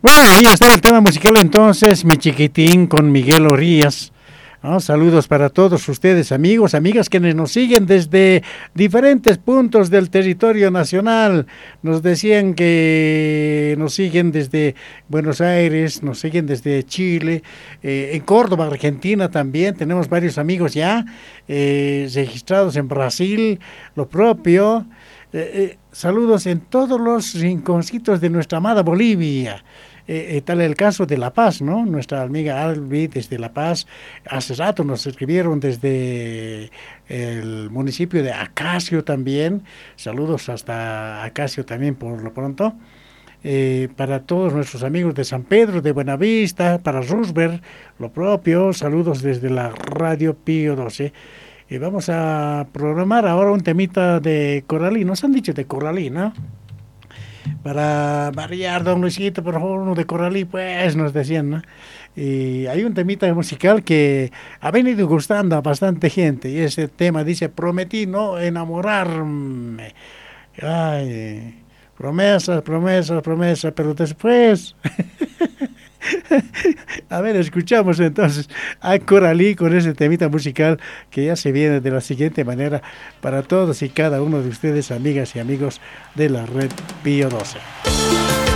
Bueno, ahí está el tema musical entonces, Mi Chiquitín con Miguel Orías. ¿No? Saludos para todos ustedes, amigos, amigas, quienes nos siguen desde diferentes puntos del territorio nacional. Nos decían que nos siguen desde Buenos Aires, nos siguen desde Chile, en Córdoba, Argentina también. Tenemos varios amigos ya registrados en Brasil, lo propio. Saludos en todos los rinconcitos de nuestra amada Bolivia. Tal el caso de La Paz, ¿no? Nuestra amiga Albi desde La Paz, hace rato nos escribieron desde el municipio de Acacio también, saludos hasta Acacio también por lo pronto, para todos nuestros amigos de San Pedro, de Buenavista, para Roosevelt, lo propio, saludos desde la Radio Pío 12. Y vamos a programar ahora un temita de Coralí, nos han dicho de Coralí, ¿no? Para variar, don Luisito, por favor, uno de Coralí, pues, nos decían, ¿no? Y hay un temita musical que ha venido gustando a bastante gente, y ese tema dice, prometí no enamorarme. Ay, promesas, promesas, promesas, pero después... A ver, escuchamos entonces a Coralí con ese temita musical que ya se viene de la siguiente manera para todos y cada uno de ustedes, amigas y amigos de la Red Pío 12.